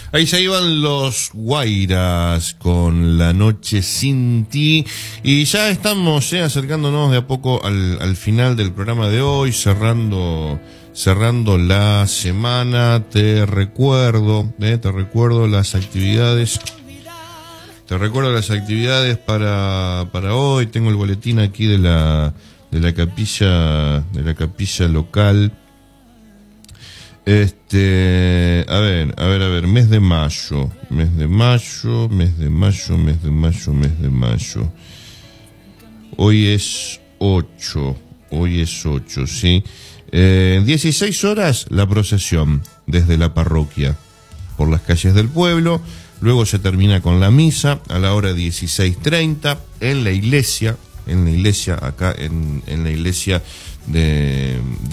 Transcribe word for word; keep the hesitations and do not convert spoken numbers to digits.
Ahí se iban los Guairas con La Noche Sin Ti. Y ya estamos eh, acercándonos de a poco al, al final del programa de hoy, cerrando, cerrando la semana. Te recuerdo, eh, te recuerdo las actividades. Te recuerdo las actividades para, para hoy. Tengo el boletín aquí de la, de la capilla, de la capilla local. Este, a ver, a ver, a ver, mes de mayo, mes de mayo, mes de mayo, mes de mayo, mes de mayo. Hoy es ocho, hoy es ocho, ¿sí? Eh, dieciséis horas la procesión desde la parroquia por las calles del pueblo. Luego se termina con la misa a la hora dieciséis treinta en la iglesia, en la iglesia, acá en, en la iglesia de... de